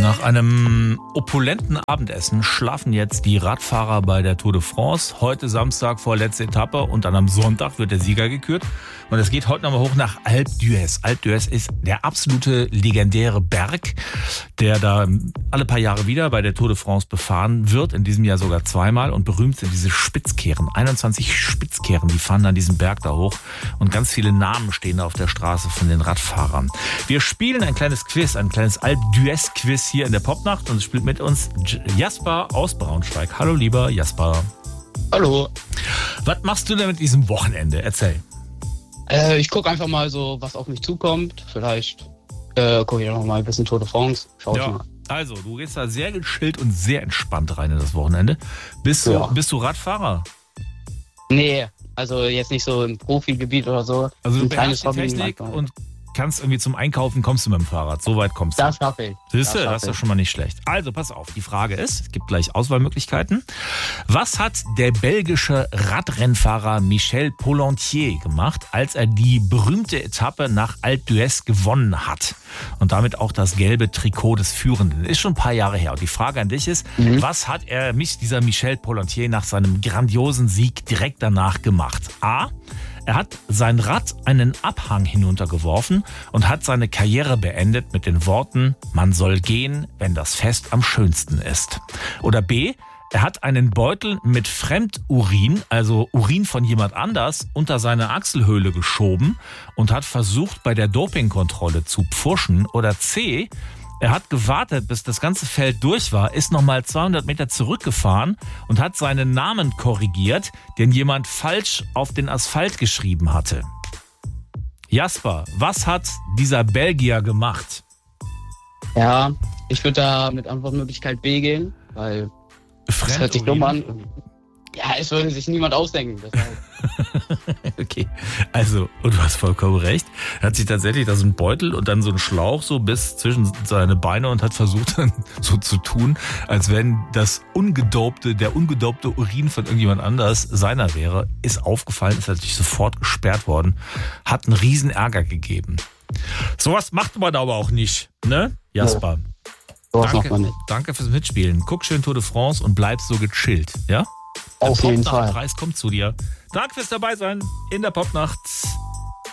Nach einem opulenten Abendessen schlafen jetzt die Radfahrer bei der Tour de France. Heute Samstag vorletzte Etappe und dann am Sonntag wird der Sieger gekürt. Und es geht heute nochmal hoch nach Alpe d'Huez. Alpe d'Huez ist der absolute legendäre Berg, der da alle paar Jahre wieder bei der Tour de France befahren wird. In diesem Jahr sogar zweimal. Und berühmt sind diese Spitzkehren. 21 Spitzkehren, die fahren dann diesen Berg da hoch. Und ganz viele Namen stehen da auf der Straße von den Radfahrern. Wir spielen ein kleines Quiz, ein kleines Alpe d'Huez Quiz hier in der Popnacht. Und es spielt mit uns Jasper aus Braunschweig. Hallo lieber Jasper. Hallo. Was machst du denn mit diesem Wochenende? Erzähl. Ich gucke einfach mal so, was auf mich zukommt. Vielleicht gucke ich auch noch mal ein bisschen Tour de France. Schau ich mal. Also, du gehst da sehr gechillt und sehr entspannt rein in das Wochenende. Bist du Radfahrer? Nee, also jetzt nicht so im Profigebiet oder so. Also du ein kleines beherrschst die Technik und kannst irgendwie zum Einkaufen, kommst du mit dem Fahrrad. So weit kommst du. Das schaffe ich. Siehst du, das ist doch schon mal nicht schlecht. Also, pass auf, die Frage ist, es gibt gleich Auswahlmöglichkeiten. Was hat der belgische Radrennfahrer Michel Pollentier gemacht, als er die berühmte Etappe nach Alpe d'Huez gewonnen hat? Und damit auch das gelbe Trikot des Führenden. Ist schon ein paar Jahre her. Und die Frage an dich ist, was hat dieser Michel Pollentier nach seinem grandiosen Sieg direkt danach gemacht? A. Er hat sein Rad einen Abhang hinuntergeworfen und hat seine Karriere beendet mit den Worten, man soll gehen, wenn das Fest am schönsten ist. Oder B. Er hat einen Beutel mit Fremdurin, also Urin von jemand anders, unter seine Achselhöhle geschoben und hat versucht, bei der Dopingkontrolle zu pfuschen. Oder C. Er hat gewartet, bis das ganze Feld durch war, ist nochmal 200 Meter zurückgefahren und hat seinen Namen korrigiert, den jemand falsch auf den Asphalt geschrieben hatte. Jasper, was hat dieser Belgier gemacht? Ja, ich würde da mit Antwortmöglichkeit B gehen, weil das hört sich dumm an. Ja, es würde sich niemand ausdenken. Okay, also, und du hast vollkommen recht. Er hat sich tatsächlich da so einen Beutel und dann so einen Schlauch so bis zwischen seine Beine und hat versucht dann so zu tun, als wenn der ungedopte Urin von irgendjemand anders seiner wäre. Ist aufgefallen, ist natürlich sofort gesperrt worden. Hat einen riesen Ärger gegeben. Sowas macht man aber auch nicht, ne, Jasper? Danke fürs Mitspielen. Guck schön Tour de France und bleib so gechillt, ja? Auf jeden Fall. Der Preis kommt zu dir. Danke fürs Dabeisein in der Popnacht.